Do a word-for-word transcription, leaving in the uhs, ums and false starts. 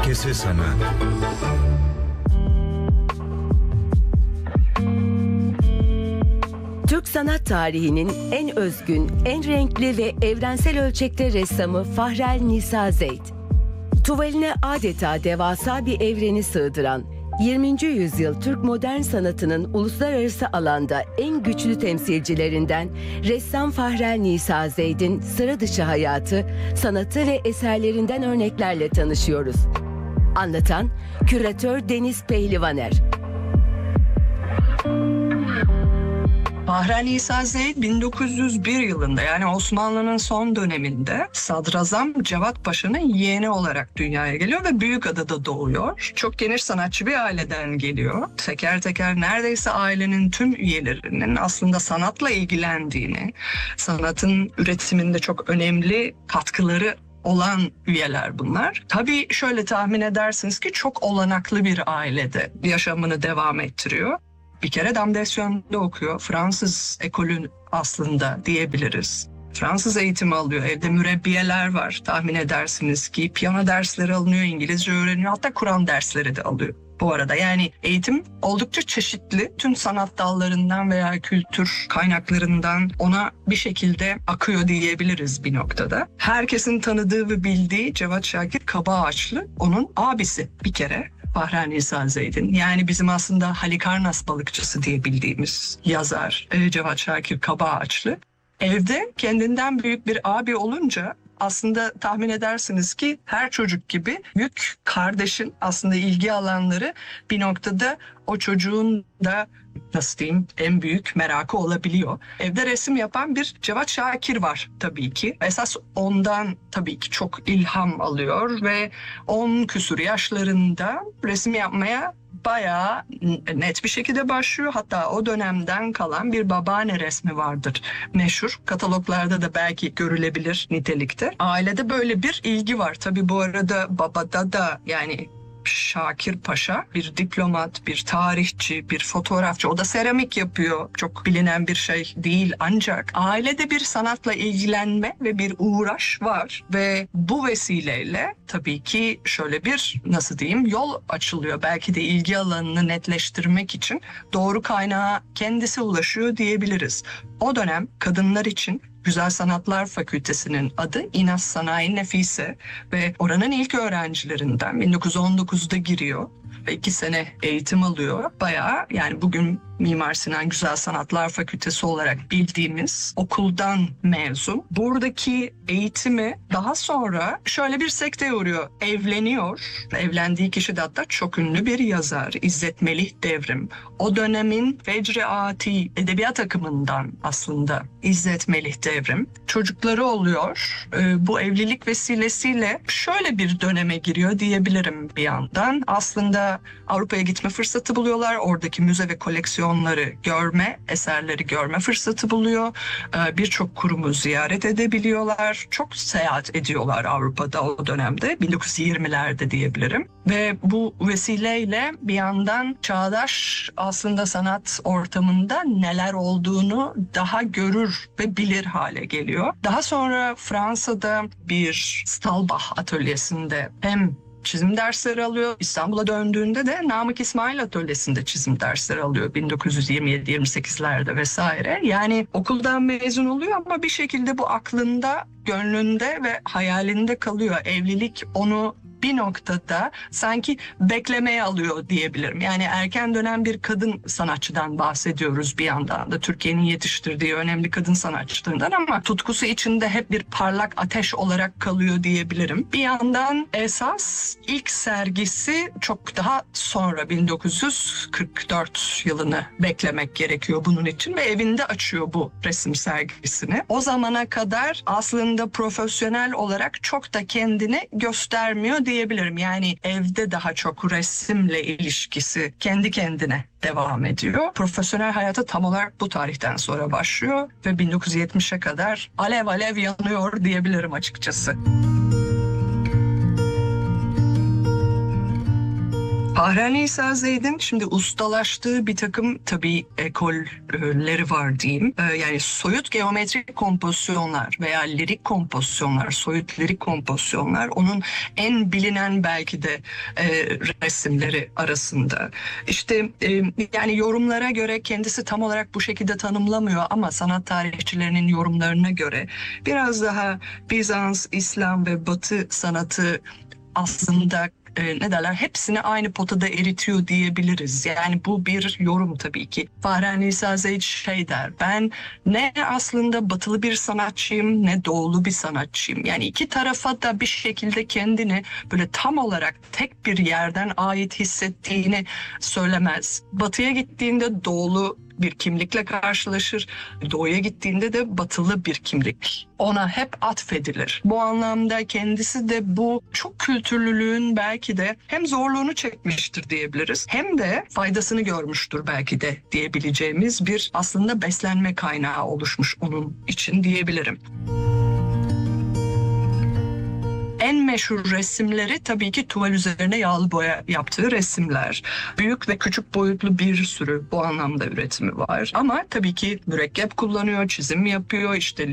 Herkese sanat. Türk sanat tarihinin en özgün, en renkli ve evrensel ölçekte ressamı Fahrel Nisa Zeyd. Tuvaline adeta devasa bir evreni sığdıran, yirminci yüzyıl Türk modern sanatının uluslararası alanda en güçlü temsilcilerinden ressam Fahrel Nisa Zeyd'in sıra dışı hayatı, sanatı ve eserlerinden örneklerle tanışıyoruz. Anlatan küratör Deniz Pehlivaner. Fahrel Nisa Zeyd bin dokuz yüz bir yılında, yani Osmanlı'nın son döneminde Sadrazam Cevat Paşa'nın yeğeni olarak dünyaya geliyor ve Büyükada'da doğuyor. Çok geniş sanatçı bir aileden geliyor. Teker teker neredeyse ailenin tüm üyelerinin aslında sanatla ilgilendiğini, sanatın üretiminde çok önemli katkıları olan üyeler bunlar. Tabii şöyle tahmin edersiniz ki çok olanaklı bir ailede yaşamını devam ettiriyor. Bir kere Damdession'da okuyor. Fransız ekolün aslında diyebiliriz. Fransız eğitimi alıyor. Evde mürebbiyeler var. Tahmin edersiniz ki piyano dersleri alınıyor, İngilizce öğreniyor. Hatta Kur'an dersleri de alıyor. Bu arada yani eğitim oldukça çeşitli. Tüm sanat dallarından veya kültür kaynaklarından ona bir şekilde akıyor diyebiliriz bir noktada. Herkesin tanıdığı ve bildiği Cevat Şakir Kabaağaçlı onun abisi bir kere. Fahrel Nisa Zeyd'in, yani bizim aslında Halikarnas balıkçısı diye bildiğimiz yazar Cevat Şakir Kabaağaçlı. Evde kendinden büyük bir abi olunca aslında tahmin edersiniz ki her çocuk gibi büyük kardeşin aslında ilgi alanları bir noktada o çocuğun da nasıl diyeyim en büyük merakı olabiliyor. Evde resim yapan bir Cevat Şakir var tabii ki. Esas ondan tabii ki çok ilham alıyor ve on küsur yaşlarında resim yapmaya bayağı net bir şekilde başlıyor. Hatta o dönemden kalan bir babaanne resmi vardır meşhur. Kataloglarda da belki görülebilir nitelikte. Ailede böyle bir ilgi var. Tabii bu arada babada da yani Şakir Paşa bir diplomat, bir tarihçi, bir fotoğrafçı. O da seramik yapıyor. Çok bilinen bir şey değil ancak ailede bir sanatla ilgilenme ve bir uğraş var ve bu vesileyle tabii ki şöyle bir nasıl diyeyim yol açılıyor. Belki de ilgi alanını netleştirmek için doğru kaynağa kendisi ulaşıyor diyebiliriz. O dönem kadınlar için Güzel Sanatlar Fakültesi'nin adı İnas Sanayi Nefise ve oranın ilk öğrencilerinden bin dokuz yüz on dokuzda giriyor ve iki sene eğitim alıyor. Bayağı yani bugün Mimar Sinan Güzel Sanatlar Fakültesi olarak bildiğimiz okuldan mezun. Buradaki eğitimi daha sonra şöyle bir sekteye uğruyor. Evleniyor. Evlendiği kişi de hatta çok ünlü bir yazar. İzzet Melih Devrim. O dönemin Fecri Ati edebiyat akımından aslında İzzet Melih Devrim. Çocukları oluyor. Ee, bu evlilik vesilesiyle şöyle bir döneme giriyor diyebilirim bir yandan. Aslında Avrupa'ya gitme fırsatı buluyorlar. Oradaki müze ve koleksiyonları görme, eserleri görme fırsatı buluyor. Ee, birçok kurumu ziyaret edebiliyorlar. Çok seyahat ediyorlar Avrupa'da o dönemde. bin dokuz yüz yirmilerde diyebilirim. Ve bu vesileyle bir yandan çağdaş aslında sanat ortamında neler olduğunu daha görür ve bilir hale geliyor. Daha sonra Fransa'da bir Stahlbach atölyesinde hem çizim dersleri alıyor. İstanbul'a döndüğünde de Namık İsmail Atölyesi'nde çizim dersleri alıyor bin dokuz yüz yirmi yedi yirmi sekizlerde vesaire. Yani okuldan mezun oluyor ama bir şekilde bu aklında, gönlünde ve hayalinde kalıyor. Evlilik onu bir noktada sanki beklemeye alıyor diyebilirim. Yani erken dönem bir kadın sanatçıdan bahsediyoruz bir yandan da. Türkiye'nin yetiştirdiği önemli kadın sanatçılarından ama tutkusu içinde hep bir parlak ateş olarak kalıyor diyebilirim. Bir yandan esas ilk sergisi çok daha sonra bin dokuz yüz kırk dört yılını beklemek gerekiyor bunun için ve evinde açıyor bu resim sergisini. O zamana kadar aslında profesyonel olarak çok da kendini göstermiyor diyebilirim. Yani evde daha çok resimle ilişkisi kendi kendine devam ediyor. Profesyonel hayata tam olarak bu tarihten sonra başlıyor ve bin dokuz yüz yetmişe kadar alev alev yanıyor diyebilirim açıkçası. Fahrel Nisa Zeyd'in şimdi ustalaştığı bir takım tabii ekolleri var diyeyim. Ee, yani soyut geometrik kompozisyonlar veya lirik kompozisyonlar, soyut lirik kompozisyonlar onun en bilinen belki de e, resimleri arasında. İşte e, yani yorumlara göre kendisi tam olarak bu şekilde tanımlamıyor ama sanat tarihçilerinin yorumlarına göre biraz daha Bizans, İslam ve Batı sanatı aslında e, ne derler hepsini aynı potada eritiyor diyebiliriz. Yani bu bir yorum tabii ki. Fahrel Nisa Zeyd şey der, ben ne aslında batılı bir sanatçıyım ne doğulu bir sanatçıyım. Yani iki tarafa da bir şekilde kendini böyle tam olarak tek bir yerden ait hissettiğini söylemez. Batıya gittiğinde doğulu bir kimlikle karşılaşır. Doğuya gittiğinde de batılı bir kimlik ona hep atfedilir. Bu anlamda kendisi de bu çok kültürlülüğün belki de hem zorluğunu çekmiştir diyebiliriz hem de faydasını görmüştür belki de diyebileceğimiz bir aslında beslenme kaynağı oluşmuş onun için diyebilirim. En meşhur resimleri tabii ki tuval üzerine yağlı boya yaptığı resimler. Büyük ve küçük boyutlu bir sürü bu anlamda üretimi var. Ama tabii ki mürekkep kullanıyor, çizim yapıyor, işte